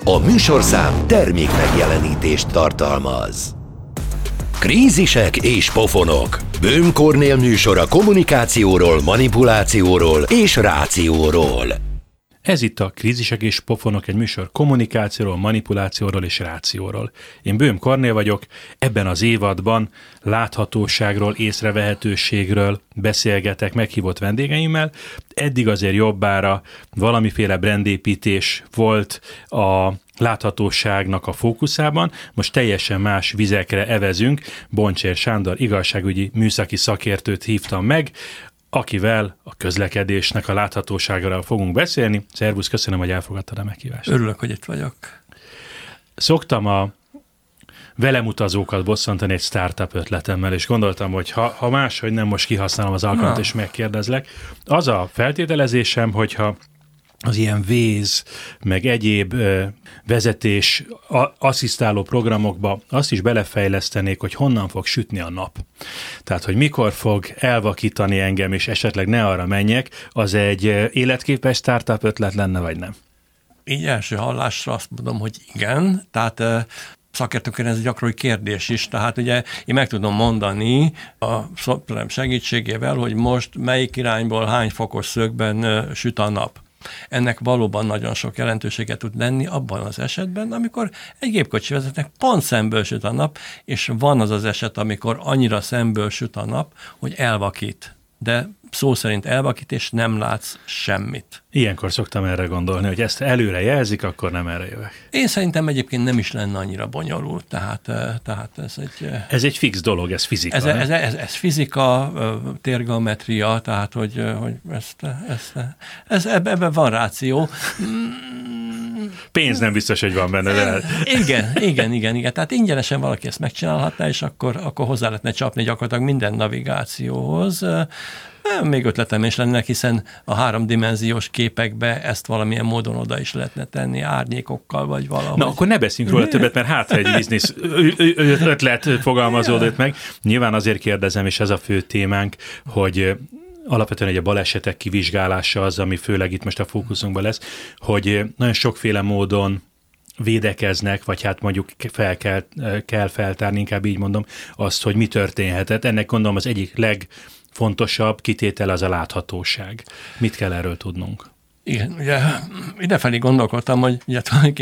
A műsorszám termék megjelenítést tartalmaz. Krízisek és pofonok. Böhm Kornél műsora kommunikációról, manipulációról és rációról. Ez itt a Krízisek és pofonok, egy műsor kommunikációról, manipulációról és rációról. Én Böhm Kornél vagyok, ebben az évadban láthatóságról, észrevehetőségről beszélgetek meghívott vendégeimmel. Eddig azért jobbára valamiféle brandépítés volt a láthatóságnak a fókuszában, most teljesen más vizekre evezünk. Boncsér Sándor igazságügyi műszaki szakértőt hívtam meg, akivel a közlekedésnek a láthatóságáról fogunk beszélni. Szervusz, köszönöm, hogy elfogadtad a meghívást. Örülök, hogy itt vagyok. Szoktam a velem utazókat bosszantani egy startup ötletemmel, és gondoltam, hogy ha máshogy nem, most kihasználom az alkalmat, és megkérdezlek. Az a feltételezésem, hogyha az ilyen Waze, meg egyéb vezetés asszisztáló programokba azt is belefejlesztenék, hogy honnan fog sütni a nap. Tehát, hogy mikor fog elvakítani engem, és esetleg ne arra menjek, az egy életképes startup ötlet lenne, vagy nem? Így első hallásra azt mondom, hogy igen. Tehát szakértőkön ez egy gyakori kérdés is, tehát ugye én meg tudom mondani a szoftverem segítségével, hogy most melyik irányból hány fokos szögben süt a nap. Ennek valóban nagyon sok jelentőséget tud lenni abban az esetben, amikor egy gépkocsi vezetnek pont szemből süt a nap, és van az az eset, amikor annyira szemből süt a nap, hogy elvakít. De szó szerint elvakít, és nem látsz semmit. Ilyenkor szoktam erre gondolni, hogy ezt előre jelzik, akkor nem erre jövök. Én szerintem egyébként nem is lenne annyira bonyolult, tehát ez egy... Ez egy fix dolog, ez fizika. Ez fizika, térgeometria, tehát hogy ebben van ráció. Pénz nem biztos, hogy van benne, de... Igen. Tehát ingyenesen valaki ezt megcsinálhatná, és akkor hozzá lehetne csapni gyakorlatilag minden navigációhoz. Még ötletem is lenne, hiszen a háromdimenziós képekbe ezt valamilyen módon oda is lehetne tenni, árnyékokkal, vagy valahogy. Na, akkor ne beszéljünk róla többet, mert hát egy biznisz ötlet fogalmazódott meg. Nyilván azért kérdezem, és ez a fő témánk, hogy alapvetően egy a balesetek kivizsgálása az, ami főleg itt most a fókuszunkban lesz, hogy nagyon sokféle módon védekeznek, vagy hát mondjuk kell feltárni, inkább így mondom, azt, hogy mi történhetett. Ennek gondolom az egyik legfontosabb kitétel az a láthatóság. Mit kell erről tudnunk? Igen, ugye idefelé gondolkodtam, hogy ugye